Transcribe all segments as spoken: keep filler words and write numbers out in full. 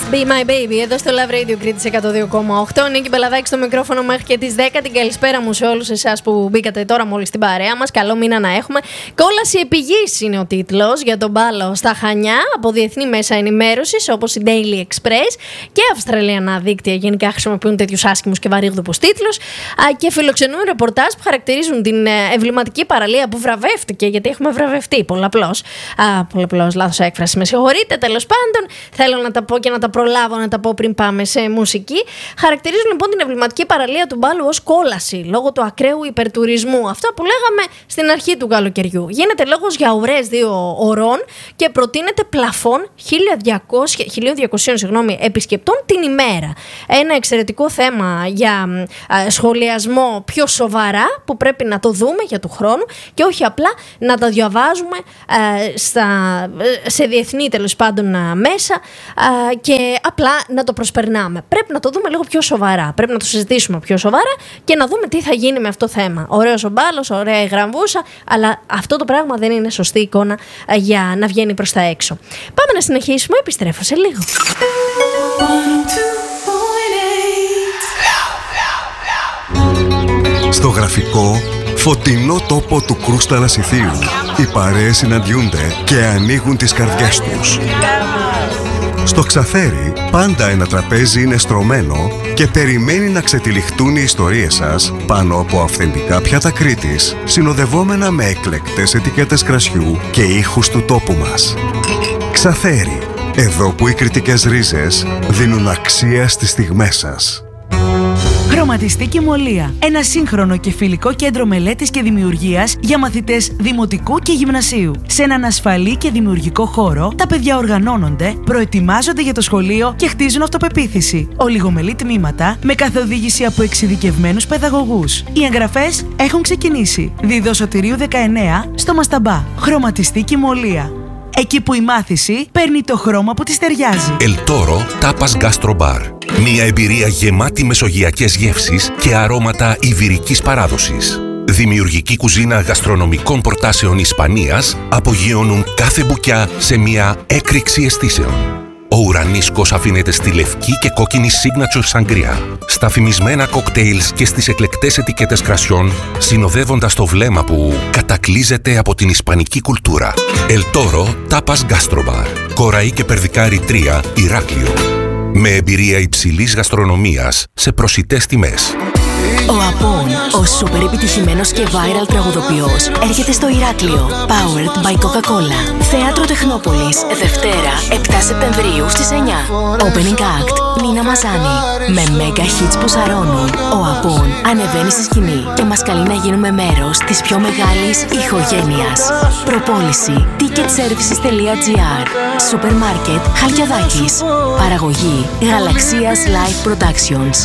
Be My Baby, εδώ στο Love Radio Κρήτης εκατό δύο κόμμα οκτώ. Νίκη Μπελαδάκη στο μικρόφωνο μέχρι και τις δέκα. Την καλησπέρα μου σε όλους εσάς που μπήκατε τώρα μόλις στην παρέα μας. Καλό μήνα να έχουμε. Κόλαση επιγής είναι ο τίτλος για τον μπάλο στα Χανιά από διεθνή μέσα ενημέρωσης όπως η Daily Express και αυστραλιανά δίκτυα. Γενικά χρησιμοποιούν τέτοιους άσχημους και βαρύγδουπους τίτλους και φιλοξενούν ρεπορτάζ που χαρακτηρίζουν την εμβληματική παραλία που βραβεύτηκε. Γιατί έχουμε βραβευτεί πολλαπλώς. Α, πολλαπλώς, λάθος έκφραση. Με συγχωρείτε, τέλος πάντων. Θέλω να τα πω και να τα προλάβω να τα πω πριν πάμε σε μουσική. Χαρακτηρίζουν λοιπόν την εμβληματική παραλία του μπάλου ως κόλαση λόγω του ακραίου υπερτουρισμού. Αυτό που λέγαμε στην αρχή του καλοκαιριού. Γίνεται λόγος για ουρές δύο ωρών και προτείνεται πλαφόν χίλια διακόσια συγγνώμη, επισκεπτών την ημέρα. Ένα εξαιρετικό θέμα για α, σχολιασμό πιο σοβαρά που πρέπει να το δούμε για του χρόνου και όχι απλά να τα διαβάζουμε α, στα, σε διεθνή τέλος πάντων α, μέσα α, και απλά να το προσπερνάμε. Πρέπει να το δούμε λίγο πιο σοβαρά. Πρέπει να το συζητήσουμε πιο σοβαρά και να δούμε τι θα γίνει με αυτό το θέμα. Ωραίος ο μπάλος, ωραία η γραμβούσα, αλλά αυτό το πράγμα δεν είναι σωστή εικόνα για να βγαίνει προς τα έξω. Πάμε να συνεχίσουμε, επιστρέφω σε λίγο. Στο γραφικό, φωτεινό τόπο του Κρούστα Λασιθίου, οι παρέες συναντιούνται και ανοίγουν τις καρδιές τους. Στο Ξαθέρι, πάντα ένα τραπέζι είναι στρωμένο και περιμένει να ξετυλιχτούν οι ιστορίες σας πάνω από αυθεντικά πιάτα Κρήτης, συνοδευόμενα με εκλεκτές ετικέτες κρασιού και ήχους του τόπου μας. Ξαθέρι, εδώ που οι κρητικές ρίζες δίνουν αξία στις στιγμές σας. Χρωματιστική Μολία. Ένα σύγχρονο και φιλικό κέντρο μελέτης και δημιουργίας για μαθητές δημοτικού και γυμνασίου. Σε έναν ασφαλή και δημιουργικό χώρο, τα παιδιά οργανώνονται, προετοιμάζονται για το σχολείο και χτίζουν αυτοπεποίθηση. Ολιγομελή τμήματα με καθοδήγηση από εξειδικευμένους παιδαγωγούς. Οι εγγραφές έχουν ξεκινήσει. Δίδο Σωτηρίου δεκαεννέα στο Μασταμπά. Χρωματιστική Μολία. Εκεί που η μάθηση παίρνει το χρώμα που της ταιριάζει. El Toro Tapas Gastro Bar. Μια εμπειρία γεμάτη μεσογειακές γεύσεις και αρώματα ιβηρικής παράδοσης. Δημιουργική κουζίνα γαστρονομικών προτάσεων Ισπανίας απογειώνουν κάθε μπουκιά σε μια έκρηξη αισθήσεων. Ο ουρανίσκος αφήνεται στη λευκή και κόκκινη signature σαγκριά, στα φημισμένα κοκτέιλς και στις εκλεκτές ετικέτες κρασιών, συνοδεύοντας το βλέμμα που κατακλείζεται από την ισπανική κουλτούρα. El Toro Tapas Gastro Bar. Κοραή και Περδικάρη τρία, Ηράκλειο. Με εμπειρία υψηλής γαστρονομίας σε προσιτές τιμές. Ο Απόν, ο σούπερ επιτυχημένος και viral τραγουδοποιός, έρχεται στο Ηράκλειο. Powered by Coca-Cola. Θέατρο Τεχνόπολης, Δευτέρα, επτά Σεπτεμβρίου στις εννιά. Opening Act, Νίνα Μαζάνη. Με mega hits που σαρώνουν, ο Απόν ανεβαίνει στη σκηνή και μας καλεί να γίνουμε μέρος της πιο μεγάλης ηχογένειας. Προπόληση, ticket services τελεία gr. Σούπερ μάρκετ Χαλκιαδάκης. Παραγωγή, Γαλαξίας Live Productions.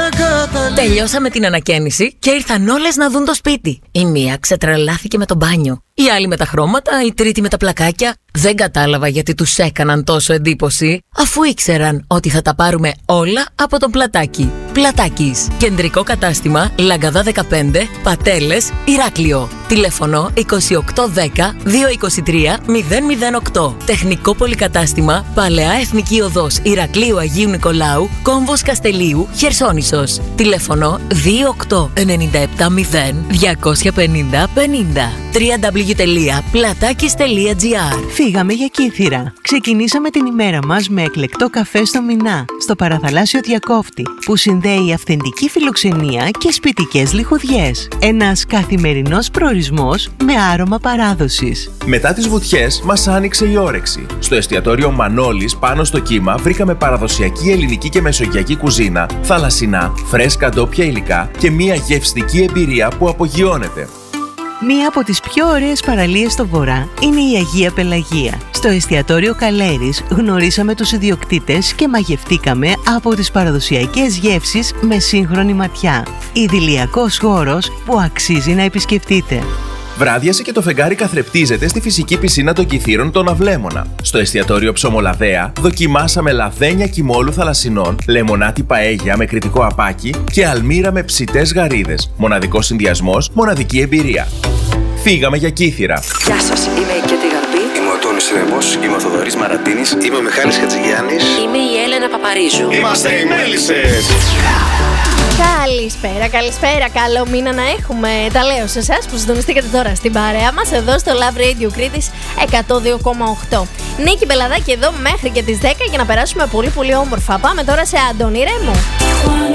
Τελειώσαμε την ανακαίνιση και ήρθαν όλες να δουν το σπίτι. Η μία ξετρελάθηκε με το μπάνιο, η άλλη με τα χρώματα, η τρίτη με τα πλακάκια. Δεν κατάλαβα γιατί τους έκαναν τόσο εντύπωση, αφού ήξεραν ότι θα τα πάρουμε όλα από τον Πλατάκι. Πλατάκης. Κεντρικό κατάστημα, Λαγκαδά δεκαπέντε, Πατέλες, Ηράκλειο. Τηλέφωνο είκοσι οκτώ δέκα δύο είκοσι τρία μηδέν μηδέν οκτώ. Τεχνικό πολυκατάστημα, Παλαιά Εθνική Οδός Ηρακλείου Αγίου Νικολάου, Κόμβος Καστελίου, Χερσόνησος. Τηλέφωνο δύο οκτώ εννιά επτά μηδέν διακόσια πενήντα πενήντα. double-u double-u double-u τελεία πλατάκης τελεία gr. Φύγαμε για Κύθυρα. Ξεκινήσαμε την ημέρα μας με εκλεκτό καφέ στο Μινά, στο παραθαλάσσιο Διακόφτη, που συνδέει αυθεντική φιλοξενία και σπιτικές λιχουδιές. Ένας καθημερινός προορισμός με άρωμα παράδοσης. Μετά τις βουτιές μας άνοιξε η όρεξη. Στο εστιατόριο Μανώλης, πάνω στο κύμα, βρήκαμε παραδοσιακή ελληνική και μεσογειακή κουζίνα, θαλασσινά, φρέσκα ντόπια υλικά και μια γευστική εμπειρία που απογειώνεται. Μία από τις πιο ωραίες παραλίες στο Βορρά είναι η Αγία Πελαγία. Στο εστιατόριο Καλέρης γνωρίσαμε τους ιδιοκτήτες και μαγευτήκαμε από τις παραδοσιακές γεύσεις με σύγχρονη ματιά. Ιδηλιακός χώρος που αξίζει να επισκεφτείτε. Βράδιασε και το φεγγάρι καθρεπτίζεται στη φυσική πισίνα των Κιθήρων των Αυλέμονα. Στο εστιατόριο Ψωμολαδέα δοκιμάσαμε λαδένια κιμόλου θαλασσινών, λεμονάτι παέγια με κρητικό απάκι και αλμύρα με ψητές γαρίδες. Μοναδικός συνδυασμός, μοναδική εμπειρία. Φύγαμε για Κύθυρα. Γεια σας, είμαι η Κέτη Γαρμπή. Είμαι ο Τόνι ραδιόφωνο συνεπώς. Είμαι ο Θοδωρής Μαρατίνης. Είμαι ο Μιχάλης Χατζηγιάννης. Είμαι η Έλενα Παπαρίζου. Είμαστε οι Μέλισσες. Καλησπέρα, καλησπέρα. Καλό μήνα να έχουμε. Τα λέω σε εσάς που συντονιστήκατε τώρα στην παρέα μας εδώ στο Love Radio Κρήτης εκατό δύο κόμμα οκτώ. Νίκη Μπελαδάκη εδώ μέχρι και τις δέκα για να περάσουμε πολύ πολύ όμορφα. Πάμε τώρα σε Αντώνη Ρέμο.